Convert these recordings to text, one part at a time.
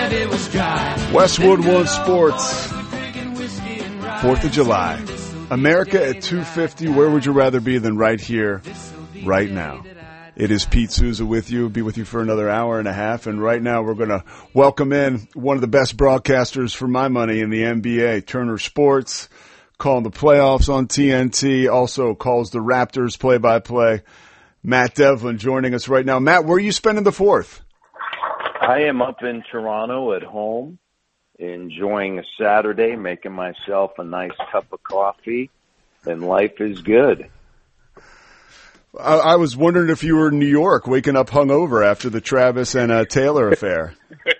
Westwood One Sports, 4th of July. America at 2:50. Where would you rather be than right here, right now? It is Pete Souza with you. Be with you for another hour and a half. And right now we're going to welcome in one of the best broadcasters for my money in the NBA, Turner Sports, calling the playoffs on TNT, also calls the Raptors play-by-play. Matt Devlin joining us right now. Matt, where are you spending the 4th? I am up in Toronto at home, enjoying a Saturday, making myself a nice cup of coffee, and life is good. I was wondering if you were in New York, waking up hungover after the Travis and Taylor affair.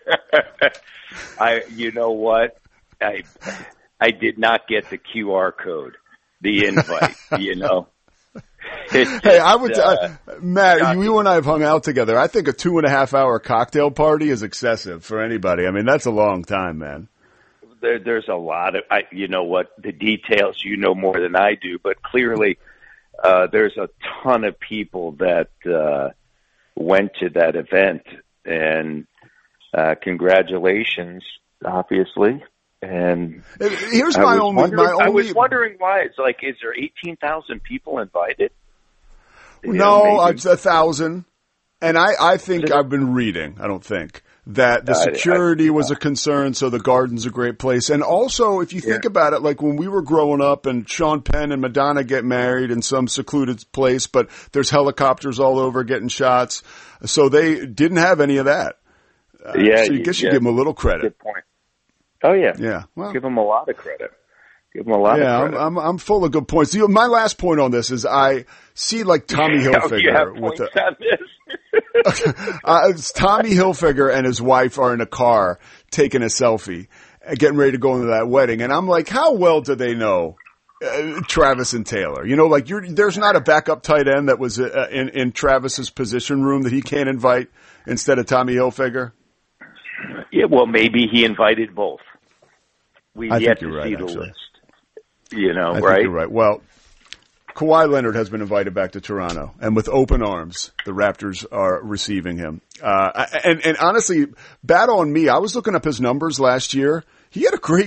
You know what? I did not get the QR code, the invite, you know. Hey, I would, Matt, you and I have hung out together. I think a 2.5-hour cocktail party is excessive for anybody. I mean, that's a long time, man. There's a lot of, you know what, the details you know more than I do, but clearly there's a ton of people that went to that event, and congratulations, obviously. And here's I was wondering why. It's like, is there 18,000 people invited? No, it's 1,000. And I think I've been reading, I don't think, that the security was a concern, so the Garden's a great place. And also, if you think about it, like when we were growing up and Sean Penn and Madonna get married in some secluded place, but there's helicopters all over getting shots. So they didn't have any of that. So you guess you give them a little credit. Good point. Oh, yeah. Yeah. Well, give them a lot of credit. Give them a lot of credit. Yeah, I'm full of good points. My last point on this is I see like Tommy Hilfiger. You have points on this? Tommy Hilfiger and his wife are in a car taking a selfie, getting ready to go into that wedding. And I'm like, how well do they know Travis and Taylor? You know, like there's not a backup tight end that was in Travis's position room that he can't invite instead of Tommy Hilfiger? Yeah, well, maybe he invited both. We yet to see the list. You know, I right? think you're right. Well, Kawhi Leonard has been invited back to Toronto, and with open arms, the Raptors are receiving him. And honestly, bad on me. I was looking up his numbers last year. He had a great